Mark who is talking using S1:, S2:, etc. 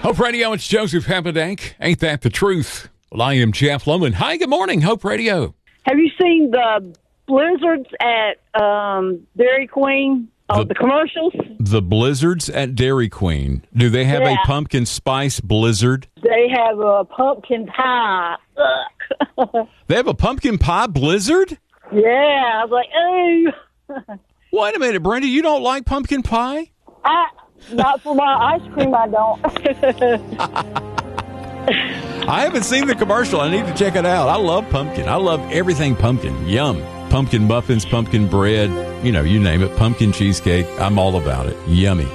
S1: Hope Radio, it's Joseph Habedank. Ain't that the truth? Well, I am Jeff Loman. Hi, good morning, Hope Radio.
S2: Have you seen the blizzards at Dairy Queen? The commercials?
S1: The blizzards at Dairy Queen. Do they have a pumpkin spice blizzard?
S2: They have a pumpkin pie.
S1: They have a pumpkin pie blizzard?
S2: Yeah, I was like, oh.
S1: Wait a minute, Brenda, you don't like pumpkin pie?
S2: Not for my ice cream, I don't.
S1: I haven't seen the commercial. I need to check it out. I love pumpkin. I love everything pumpkin. Yum. Pumpkin muffins, pumpkin bread, you name it, pumpkin cheesecake. I'm all about it. Yummy.